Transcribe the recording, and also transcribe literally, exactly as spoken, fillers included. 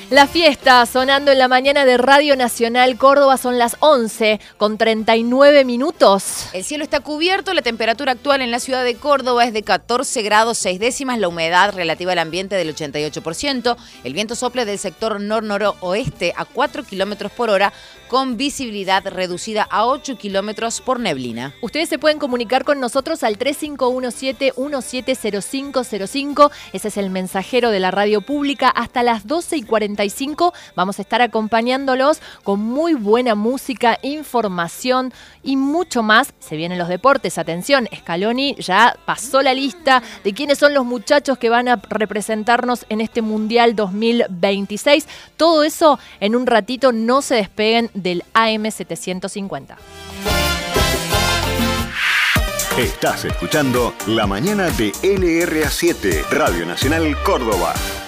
La fiesta sonando en la mañana de Radio Nacional Córdoba, son las once con treinta y nueve minutos. El cielo está cubierto, la temperatura actual en la ciudad de Córdoba es de catorce grados seis décimas, la humedad relativa al ambiente del ochenta y ocho por ciento, el viento sopla del sector nor-noroeste a cuatro kilómetros por hora, con visibilidad reducida a ocho kilómetros por neblina. Ustedes se pueden comunicar con nosotros al tres cinco uno siete, uno siete cero cinco cero cinco, ese es el mensajero de la radio pública. Hasta las doce y cuarenta y cinco vamos a estar acompañándolos con muy buena música, información y mucho más. Se vienen los deportes, atención, Scaloni ya pasó la lista de quiénes son los muchachos que van a representarnos en este Mundial dos mil veintiséis. Todo eso en un ratito, no se despeguen del A M setecientos cincuenta. Estás escuchando La Mañana de L R A siete, Radio Nacional Córdoba.